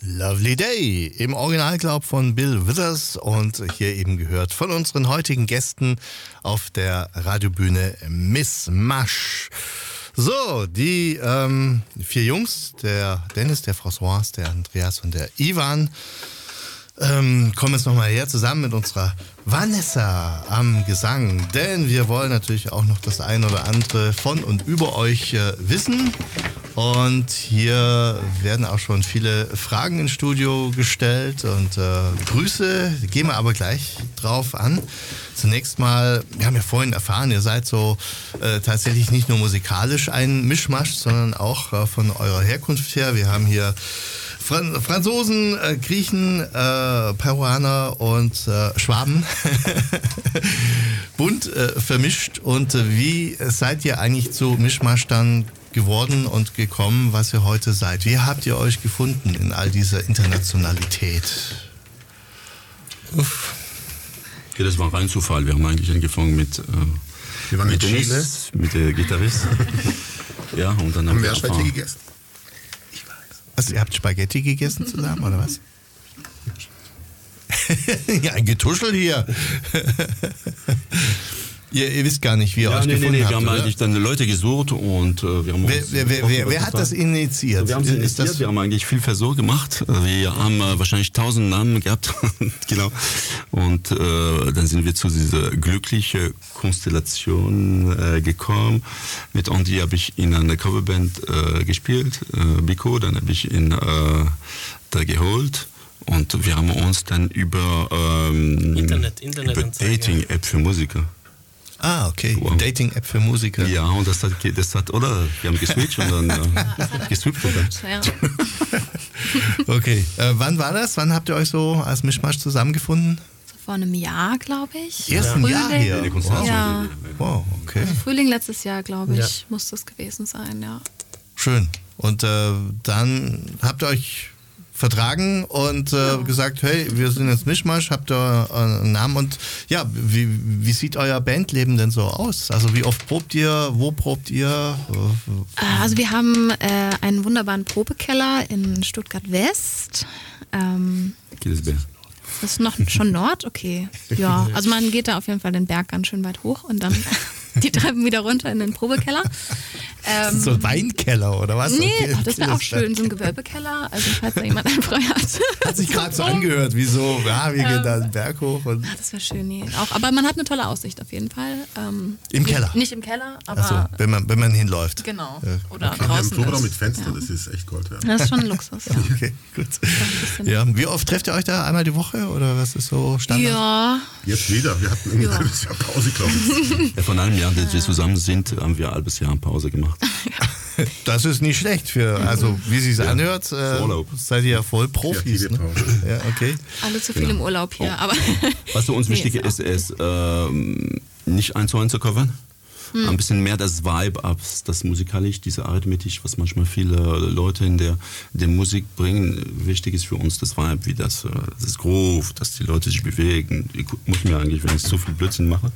Lovely Day im Originalglaub von Bill Withers und hier eben gehört von unseren heutigen Gästen auf der Radiobühne Miss Masch. So, die 4 Jungs, der Dennis, der François, der Andreas und der Ivan, kommen jetzt nochmal her zusammen mit unserer Vanessa am Gesang, denn wir wollen natürlich auch noch das ein oder andere von und über euch wissen. Und hier werden auch schon viele Fragen ins Studio gestellt und Grüße, gehen wir aber gleich drauf an. Zunächst mal, wir haben ja vorhin erfahren, ihr seid so tatsächlich nicht nur musikalisch ein Mischmasch, sondern auch von eurer Herkunft her. Wir haben hier Franzosen, Griechen, Peruaner und Schwaben bunt vermischt. Und wie seid ihr eigentlich zu Mischmasch dann geworden und gekommen, was ihr heute seid? Wie habt ihr euch gefunden in all dieser Internationalität? Uff. Ja, das war rein Zufall. Wir haben eigentlich angefangen mit Dennis, mit der Gitarrist. Ja, und dann haben wir Spaghetti gegessen. Was, ihr habt Spaghetti gegessen zusammen, oder was? Ja, ein Getuschel hier. Ihr wisst gar nicht, wie ihr euch gefunden habt, wir haben oder? eigentlich dann Leute gesucht und wir haben uns... Wer hat das initiiert? Wir haben es initiiert, wir haben eigentlich viel Versuch gemacht. Wir haben wahrscheinlich 1000 Namen gehabt. Genau. Und dann sind wir zu dieser glücklichen Konstellation gekommen. Mit Andy habe ich in einer Coverband gespielt, Biko, dann habe ich ihn da geholt. Und wir haben uns dann über Dating-App für Musiker. Ah, okay. Wow. Dating-App für Musiker. Ja, und das hat, oder? Wir haben geswitcht und dann geswippt. Ja. Okay. Wann war das? Wann habt ihr euch so als Mischmasch zusammengefunden? So vor einem Jahr, glaube ich. Erst ein Jahr her? Wow. Ja. Wow, okay. Also Frühling letztes Jahr, glaube ich, muss das gewesen sein, ja. Schön. Und dann habt ihr euch vertragen und gesagt, hey, wir sind jetzt Mischmasch, habt ihr einen Namen und ja, wie sieht euer Bandleben denn so aus? Also wie oft probt ihr, wo probt ihr? Also wir haben einen wunderbaren Probekeller in Stuttgart West. Das ist noch schon Nord? Okay. Ja, also man geht da auf jeden Fall den Berg ganz schön weit hoch und dann die Treppen wieder runter in den Probekeller. So ein Weinkeller oder was? Nee, okay, das wäre auch schön, so ein Gewölbekeller. Also falls da jemand einen frei hat. Hat sich gerade so angehört, wieso? Ja, wir gehen da den Berg hoch. Und das wäre schön, nee. Auch, aber man hat eine tolle Aussicht auf jeden Fall. Im Keller? Nicht im Keller, aber... Also, wenn man hinläuft. Genau. okay. Oder Wir haben draußen Flur ist. mit Fenster, das ist echt Gold wert. Das ist schon ein Luxus, ja. Okay, gut. Ja, wie oft trefft ihr euch da? Einmal die Woche oder was ist so Standard? Ja. Jetzt wieder, wir hatten ein halbes Jahr Pause, glaube ich. Ja, von einem Jahr, dass wir zusammen sind, haben wir ein halbes Jahr Pause gemacht. Das ist nicht schlecht für, also wie sie es anhört, seid ihr ja voll Profis. Ne? Ja, okay. Alle zu viel im Urlaub hier, aber... Was für uns wichtig ist nicht 1:1 zu covern. Ein bisschen mehr das Vibe ab, das musikalisch, diese arithmetisch, was manchmal viele Leute in der Musik bringen. Wichtig ist für uns das Vibe, wie das Groove, dass die Leute sich bewegen. Ich muss mir eigentlich, wenn ich zu viel Blödsinn mache,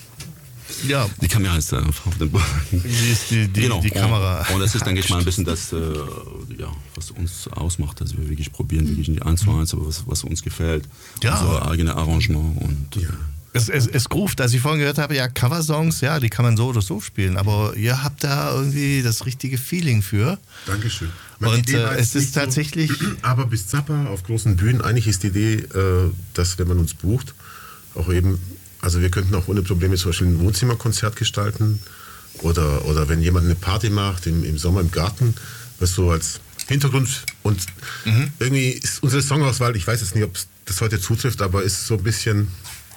ja. Die Kamera ist da auf dem Boden. Die Kamera. Und das ist, denke ich mal, ein bisschen das, was uns ausmacht, dass wir wirklich probieren, wirklich nicht 1:1, aber was uns gefällt. Ja. Unser eigenes Arrangement. Und, Es groovt, als ich vorhin gehört habe, ja, Coversongs, ja, die kann man so oder so spielen, aber ihr habt da irgendwie das richtige Feeling für. Dankeschön. Und es ist tatsächlich... So, aber bis Zappa auf großen Bühnen, eigentlich ist die Idee, dass wenn man uns bucht, auch eben, also wir könnten auch ohne Probleme zum Beispiel ein Wohnzimmerkonzert gestalten oder wenn jemand eine Party macht im Sommer im Garten, was so als Hintergrund und irgendwie ist unsere Songauswahl, ich weiß jetzt nicht, ob das heute zutrifft, aber ist so ein bisschen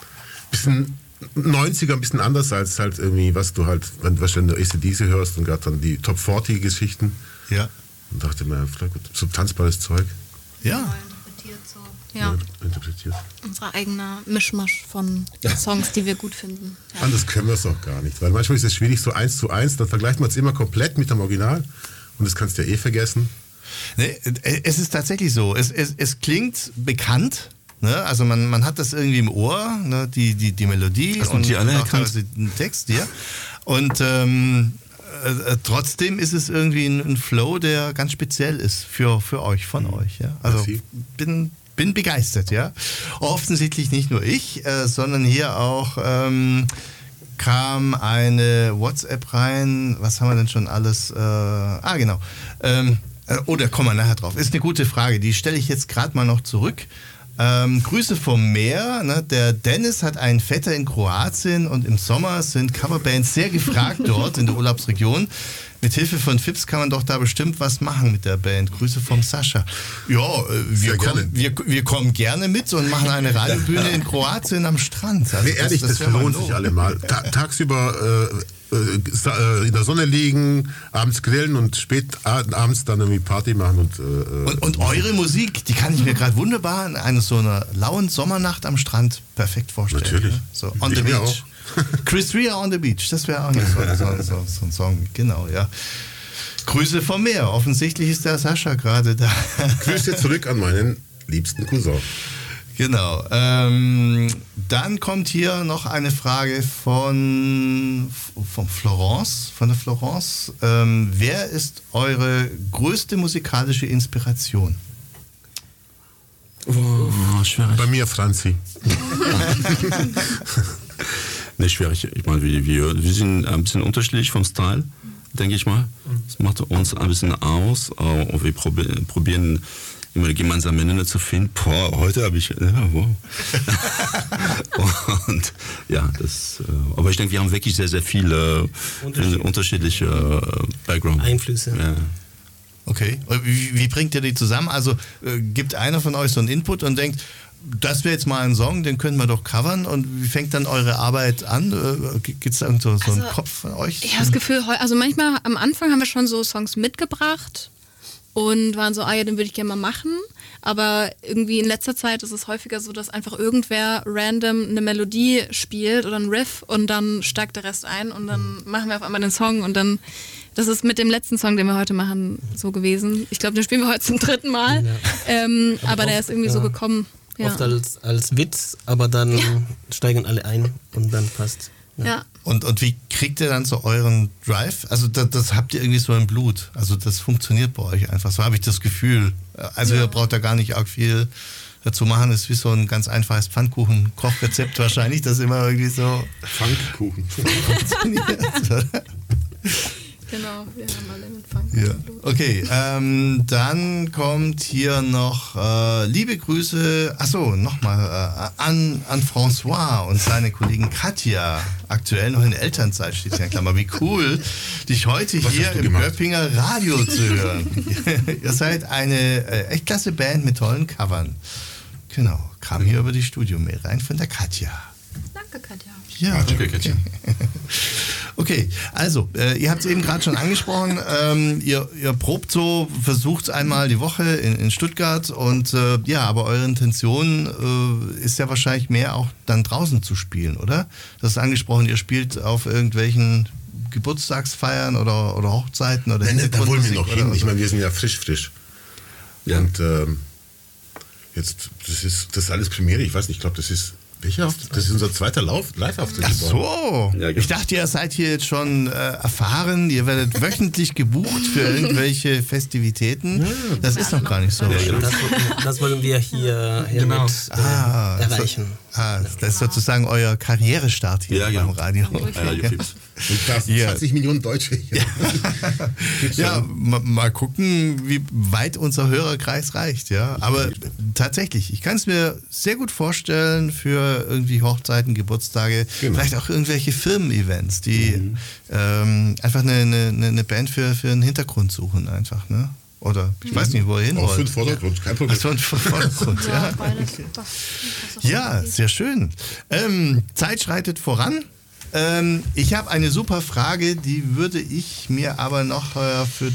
90er, ein bisschen anders als halt irgendwie, was du halt, wenn du AC/DC hörst und gerade dann die Top 40 Geschichten. Ja. Und dachte mir, vielleicht gut, so tanzbares Zeug. Ja. Ja, interpretiert. unser eigener Mischmasch von Songs, die wir gut finden. Ja. Anders können wir es auch gar nicht, weil manchmal ist es schwierig, so 1:1, dann vergleicht man es immer komplett mit dem Original und das kannst du ja vergessen. Nee, es ist tatsächlich so, es klingt bekannt, ne? Also man hat das irgendwie im Ohr, ne? die Melodie und die alle auch den Text, ja. Und trotzdem ist es irgendwie ein Flow, der ganz speziell ist für euch, von euch. Ja? Also bin begeistert, ja. Offensichtlich nicht nur ich, sondern hier auch kam eine WhatsApp rein. Was haben wir denn schon alles? Genau. Da kommen wir nachher drauf. Ist eine gute Frage. Die stelle ich jetzt gerade mal noch zurück. Grüße vom Meer. Ne? Der Dennis hat einen Vetter in Kroatien und im Sommer sind Coverbands sehr gefragt dort in der Urlaubsregion. Mit Hilfe von Fips kann man doch da bestimmt was machen mit der Band. Grüße vom Sascha. Ja, wir kommen gerne mit und machen eine Radiobühne in Kroatien am Strand. Also ehrlich, das verlohnt sich allemal. Tagsüber in der Sonne liegen, abends grillen und spät abends dann irgendwie Party machen. Und eure Musik, die kann ich mir gerade wunderbar in einer lauen Sommernacht am Strand perfekt vorstellen. Natürlich. Ne? So, on the beach. Chris Rea on the Beach, das wäre auch noch so ein Song. Genau, ja. Grüße vom Meer. Offensichtlich ist der Sascha gerade da. Grüße zurück an meinen liebsten Cousin. Genau. Dann kommt hier noch eine Frage von Florence. Von der Florence. Wer ist eure größte musikalische Inspiration? Schwierig. Bei mir Franzi. Nicht schwierig. Ich meine, wir sind ein bisschen unterschiedlich vom Style, denke ich mal. Das macht uns ein bisschen aus. Und wir probieren immer eine gemeinsame Nenner zu finden. Heute habe ich... wow. Und ja, aber ich denke, wir haben wirklich sehr, sehr viele unterschiedliche Background. Einflüsse. Ja. Okay. Wie bringt ihr die zusammen? Also gibt einer von euch so einen Input und denkt, das wäre jetzt mal ein Song, den können wir doch covern. Und wie fängt dann eure Arbeit an? Gibt es da so einen Kopf von euch? Ich habe das Gefühl, also manchmal am Anfang haben wir schon so Songs mitgebracht und waren so, den würde ich gerne mal machen. Aber irgendwie in letzter Zeit ist es häufiger so, dass einfach irgendwer random eine Melodie spielt oder ein Riff und dann steigt der Rest ein und dann machen wir auf einmal den Song und dann, das ist mit dem letzten Song, den wir heute machen, so gewesen. Ich glaube, den spielen wir heute zum 3. Mal, aber der ist irgendwie so gekommen. Ja. Oft als Witz, aber dann steigen alle ein und dann passt. Ja. Und wie kriegt ihr dann so euren Drive? Also das habt ihr irgendwie so im Blut. Also das funktioniert bei euch einfach. So habe ich das Gefühl. Also ihr braucht da gar nicht arg viel dazu machen. Das ist wie so ein ganz einfaches Pfannkuchen-Kochrezept wahrscheinlich, das immer irgendwie so Pfannkuchen funktioniert. Genau, wir haben alle einen Fang. Ja. Okay, dann kommt hier noch liebe Grüße, nochmal an François und seine Kollegin Katja, aktuell noch in Elternzeit, steht hier in Klammer. Wie cool, dich heute hier im Göppinger Radio zu hören. Ihr seid eine echt klasse Band mit tollen Covern. Genau, kam hier über die Studio-Mail rein von der Katja. Danke, Katja. Ja, danke, Katja. Okay, also, ihr habt es eben gerade schon angesprochen, ihr probt so, versucht es einmal die Woche in Stuttgart und aber eure Intention ist ja wahrscheinlich mehr auch dann draußen zu spielen, oder? Das ist angesprochen, ihr spielt auf irgendwelchen Geburtstagsfeiern oder Hochzeiten oder Nein, da wollen wir noch hin. Ich meine, wir sind ja frisch. Ja. Und jetzt, das ist alles Premiere, ich weiß nicht, ich glaube, das ist unser zweiter Live-Auftritt. Ach so. Ja, genau. Ich dachte, ihr seid hier jetzt schon erfahren. Ihr werdet wöchentlich gebucht für irgendwelche Festivitäten. Das ist noch gar nicht so. Das wollen wir hier mit erreichen. Das ist sozusagen euer Karrierestart hier beim Radio. Und 20 Millionen Deutsche hier. Ja, mal gucken, wie weit unser Hörerkreis reicht. Ja. Aber tatsächlich, ich kann es mir sehr gut vorstellen für irgendwie Hochzeiten, Geburtstage, vielleicht auch irgendwelche Firmen-Events, die einfach eine Band für einen Hintergrund suchen einfach, ne? Oder ich weiß nicht, wo ihr hin wollt. Auch für den Vordergrund, kein Problem. Ach so, ein Vordergrund, ja. Ja, sehr schön. Zeit schreitet voran. Ich habe eine super Frage, die würde ich mir aber noch für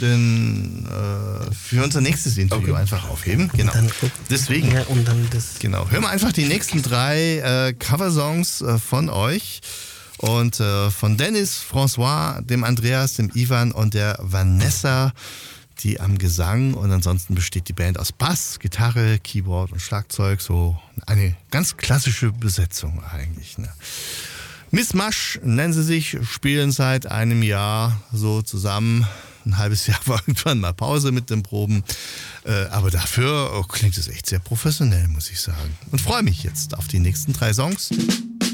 unser nächstes Interview einfach aufheben. Genau. Deswegen. Ja, und dann das. Genau. Hören wir einfach die nächsten 3 Coversongs von euch. Und von Dennis, François, dem Andreas, dem Ivan und der Vanessa, die am Gesang, und ansonsten besteht die Band aus Bass, Gitarre, Keyboard und Schlagzeug, so eine ganz klassische Besetzung eigentlich. Ne? Miss Masch nennen sie sich, spielen seit einem Jahr so zusammen. Ein halbes Jahr war irgendwann mal Pause mit den Proben. Aber dafür klingt es echt sehr professionell, muss ich sagen. Und freue mich jetzt auf die nächsten 3 Songs.